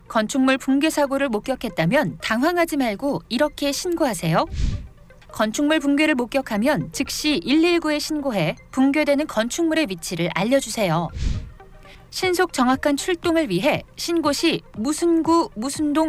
건축물 붕괴 사고를 목격했다면 당황하지 말고 이렇게 신고하세요. 건축물 붕괴를 목격하면 즉시 119에 신고해 붕괴되는 건축물의 위치를 알려주세요. 신속 정확한 출동을 위해 신고 시 무슨 구 무슨 동